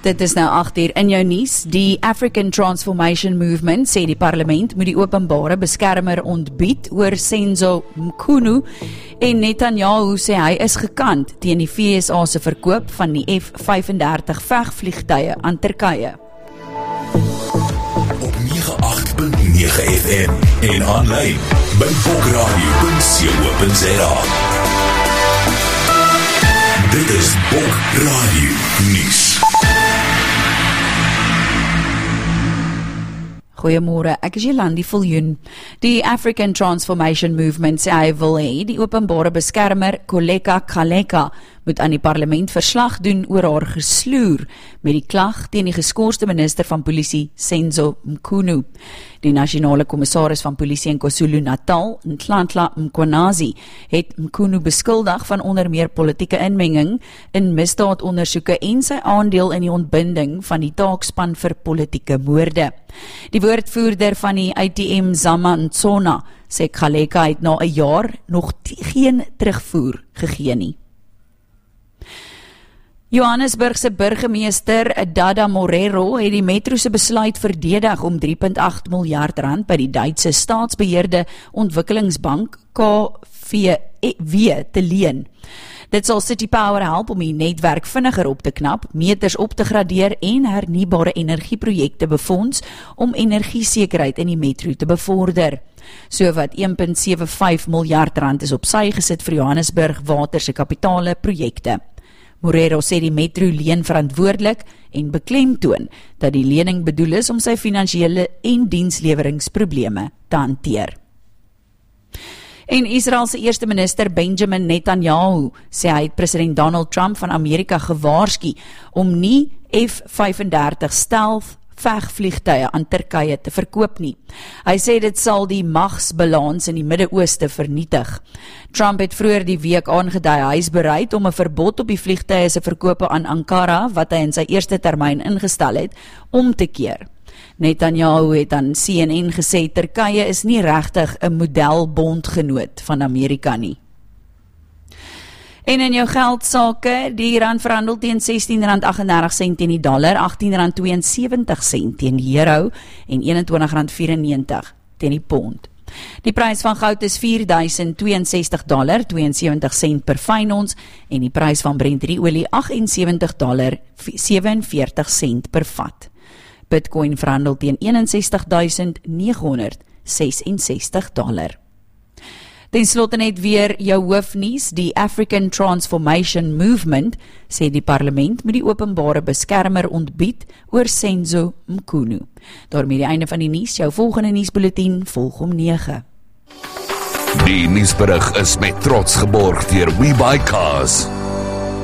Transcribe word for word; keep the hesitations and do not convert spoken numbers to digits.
Dit is nou agt uur in jou nuus. Die African Transformation Movement sê die parlement moet die openbare beskermer ontbied oor Senzo Mkhunu en Netanyahu sê hy is gekant teen die V S A se verkoop van die F vyfendertig vegvliegtuie aan Turkye. Op nege agt punt nege F M en online by bokradio punt co punt za. Dit is Bokradio nuus. Goeiemôre, ek is Jolandi Viljoen. Die African Transformation Movement sê hy wil hê die openbare beskermer Koleka Kaleka moet aan die parlement verslag doen oor haar gesloer met die klag teen die geskorste minister van polisie Senzo Mkhunu. Die nasionale kommissaris van polisie in KwaZulu-Natal, Nhlanhla Mkhwanazi, het Mkhunu beskuldig van onder meer politieke inmenging in misdaadondersoeke en sy aandeel in die ontbinding van die taakspan vir politieke moorde. Die woordvoerder van die I T M Zama Ntsona sê Kaleka het na 'n jaar nog geen terugvoer gegee nie. Johannesburg se burgemeester Dada Morero het die metro se besluit verdedig om drie komma agt miljard rand by die Duitse staatsbeheerde ontwikkelingsbank K V W te leen. Dit sal City Power help om die netwerk vinniger op te knap, meters op te gradeer en hernubare energieprojekte befonds om energiesekerheid in die metro te bevorder. So wat een komma sewe vyf miljard rand is op sy gesit vir Johannesburg water se kapitale projekte. Morero sê die metro leen verantwoordelik en beklemtoon dat die lening bedoel is om sy finansiële en diensleweringsprobleme te hanteer. En Israel se eerste minister Benjamin Netanyahu sê hy het president Donald Trump van Amerika gewaarsku om nie F vyfendertig stealth vegvliegtuie aan Turkye te verkoop nie. Hy sê dit sal die magsbalans in die Midde-Ooste vernietig. Trump het vroeër die week aangedui hy is bereid om 'n verbod op die vliegtuie se verkope aan Ankara, wat hy in sy eerste termyn ingestel het, om te keer. Netanyahu het aan C N N gesê Turkye is nie regtig 'n modelbondgenoot van Amerika nie. En in jou geldsake, die rand verhandel teen sestien rand agt-en-dertig sent teen die dollar, agttien rand twee en sewentig sent teen die euro en eenentwintig rand vyf en negentig teen die pond. Die prys van goud is vier duisend twee en sestig dollar twee en sewentig sent per fyn ons en die prys van Brent-olie agt en sewentig dollar sewe en veertig sent per vat. Bitcoin verhandel teen eenensestig duisend nege honderd ses en sestig dollar. Ten slotte net weer jou hoofnuus, die African Transformation Movement sê die parlement moet die openbare beskermer ontbied oor Senzo Mkhunu. Daarmee die einde van die nuus, jou volgende nuusbulletin volg om nege. Die nuusberig is met trots geborg deur WeBuyCars.